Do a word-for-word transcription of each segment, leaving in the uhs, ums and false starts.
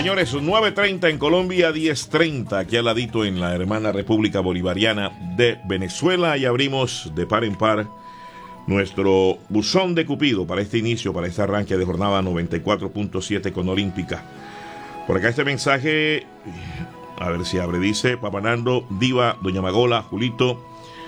Señores, nueve treinta en Colombia, diez treinta aquí al ladito en la hermana República Bolivariana de Venezuela, y abrimos de par en par nuestro buzón de Cupido para este inicio, para este arranque de jornada noventa y cuatro punto siete con Olímpica. Por acá este mensaje, a ver si abre, dice: Papanando, Diva, Doña Magola, Julito,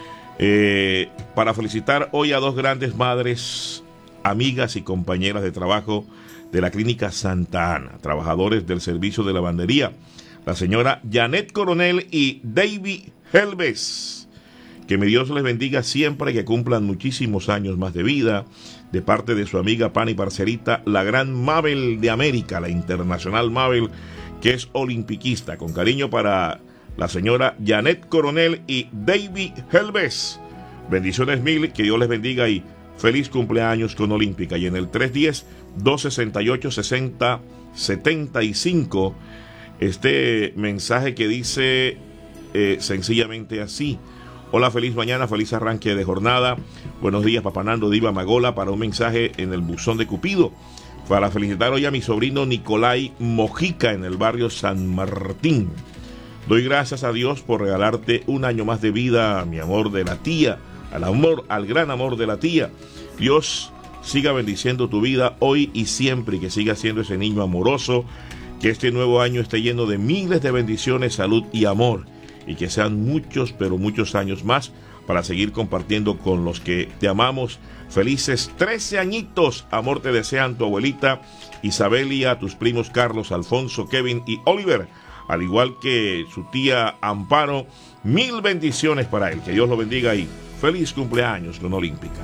eh, para felicitar hoy a dos grandes madres, amigas y compañeras de trabajo de la Clínica Santa Ana, trabajadores del servicio de lavandería, la señora Janet Coronel y David Helves. Que mi Dios les bendiga siempre y que cumplan muchísimos años más de vida, de parte de su amiga pan y parcerita, la gran Mabel de América, la internacional Mabel, que es olimpiquista. Con cariño para la señora Janet Coronel y David Helves. Bendiciones mil, que Dios les bendiga y feliz cumpleaños con Olímpica. Y en el tres uno cero, dos seis ocho, seis cero siete cinco, este mensaje que dice eh, sencillamente así: hola, feliz mañana, feliz arranque de jornada. Buenos días, Papanando, Diva, Magola, para un mensaje en el buzón de Cupido, para felicitar hoy a mi sobrino Nicolai Mojica en el barrio San Martín. Doy gracias a Dios por regalarte un año más de vida, mi amor de la tía, al amor, al gran amor de la tía. Dios siga bendiciendo tu vida hoy y siempre, y que siga siendo ese niño amoroso, que este nuevo año esté lleno de miles de bendiciones, salud y amor, y que sean muchos, pero muchos años más para seguir compartiendo con los que te amamos. Felices trece añitos, amor, te desean tu abuelita Isabelia, tus primos Carlos, Alfonso, Kevin y Oliver, al igual que su tía Amparo. Mil bendiciones para él, que Dios lo bendiga y feliz cumpleaños con Olímpica.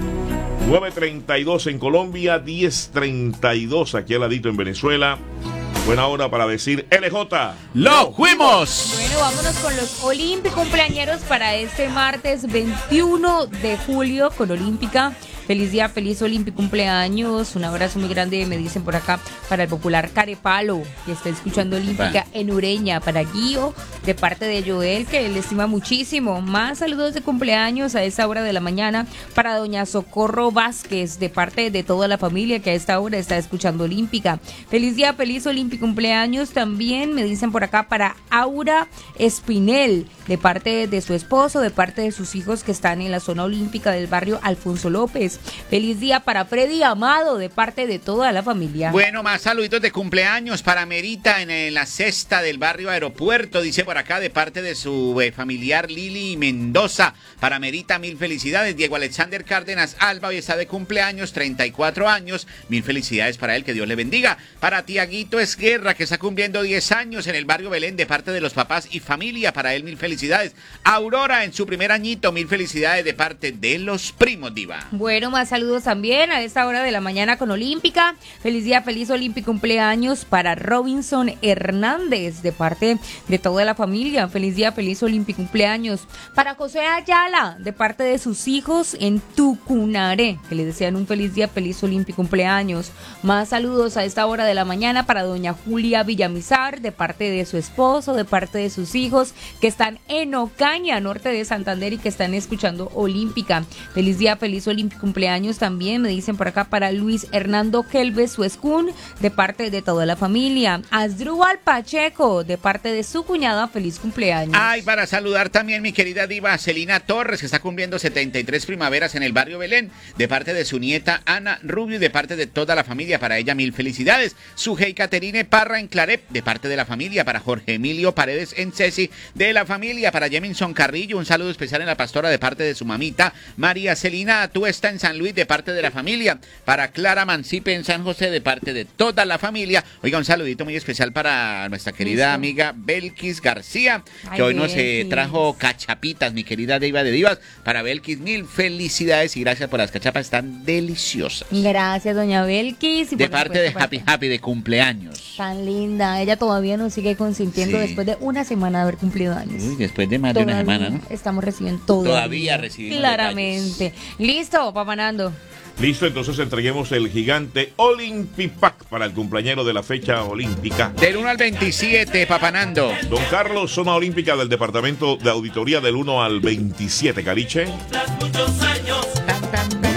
nueve treinta y dos en Colombia, diez treinta y dos aquí al ladito en Venezuela. Buena hora para decir L J. ¡Lo fuimos! Bueno, vámonos con los Olímpicos cumpleañeros para este martes veintiuno de julio con Olímpica. Feliz día, feliz Olímpico cumpleaños. Un abrazo muy grande, me dicen por acá, para el popular Carepalo, que está escuchando Olímpica en Ureña. Para Guío, de parte de Joel, que le estima muchísimo. Más saludos de cumpleaños a esa hora de la mañana para doña Socorro Vázquez, de parte de toda la familia que a esta hora está escuchando Olímpica. Feliz día, feliz Olímpico cumpleaños también, me dicen por acá, para Aura Espinel, de parte de su esposo, de parte de sus hijos que están en la zona olímpica del barrio Alfonso López. Feliz día para Freddy Amado, de parte de toda la familia. Bueno, más saluditos de cumpleaños para Merita en, en la cesta del barrio Aeropuerto, dice por acá, de parte de su eh, familiar Lili Mendoza. Para Merita, mil felicidades. Diego Alexander Cárdenas Alba hoy está de cumpleaños, treinta y cuatro años, mil felicidades para él, que Dios le bendiga. Para Tiaguito Esguerra, que está cumpliendo diez años en el barrio Belén, de parte de los papás y familia, para él mil felicidades. Aurora en su primer añito, mil felicidades de parte de los primos, Diva. Bueno, más saludos también a esta hora de la mañana con Olímpica. Feliz día, feliz Olímpico cumpleaños para Robinson Hernández, de parte de toda la familia. Feliz día, feliz Olímpico cumpleaños para José Ayala, de parte de sus hijos en Tucunaré, que le desean un feliz día, feliz Olímpico cumpleaños. Más saludos a esta hora de la mañana para doña Julia Villamizar, de parte de su esposo, de parte de sus hijos que están en Ocaña, norte de Santander, y que están escuchando Olímpica. Feliz día, feliz Olímpico cumpleaños también, me dicen por acá, para Luis Hernando Kelves Suescún, de parte de toda la familia. Asdrúbal Pacheco, de parte de su cuñada, feliz cumpleaños. Ay, para saludar también mi querida diva Celina Torres, que está cumpliendo setenta y tres primaveras en el barrio Belén, de parte de su nieta Ana Rubio y de parte de toda la familia. Para ella mil felicidades. Sujei Caterine Parra en Clarep, de parte de la familia. Para Jorge Emilio Paredes en Ceci, de la familia. Para Jeminson Carrillo, un saludo especial en la pastora, de parte de su mamita María Celina Atuesta en San Luis, de parte de la familia. Para Clara Mancipe en San José, de parte de toda la familia. Oiga, un saludito muy especial para nuestra querida ¿Listo? amiga Belkis García, que Ay, hoy nos eh, trajo cachapitas, mi querida Diva de Divas. Para Belkis, mil felicidades y gracias por las cachapas, están deliciosas. Gracias, doña Belkis. Y de parte de Happy Happy, de cumpleaños. Tan linda, ella todavía nos sigue consintiendo, sí, después de una semana de haber cumplido años. Uy, después de más todavía de una semana, ¿no? Estamos recibiendo todo. Todavía recibimos claramente. Detalles. Listo, Papanando. Listo, entonces entreguemos el gigante Olympipack para el cumpleañero de la fecha olímpica. Del uno al veintisiete, Papanando. Don Carlos, zona olímpica del departamento de auditoría del uno al veintisiete, Caliche.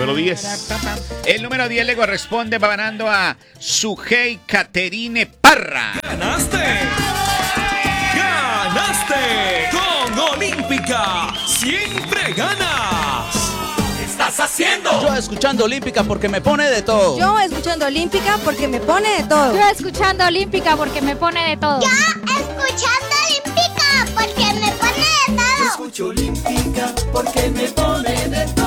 número diez. El número diez le corresponde, va ganando a Sujei Caterine Parra. ¡Ganaste! ¡Ganaste! Con Olímpica siempre ganas. ¿Qué estás haciendo? Yo escuchando Olímpica porque me pone de todo. Yo escuchando Olímpica porque me pone de todo. Yo escuchando Olímpica porque me pone de todo. Yo escuchando Olímpica porque me pone de todo. Yo escucho Olímpica porque me pone de todo.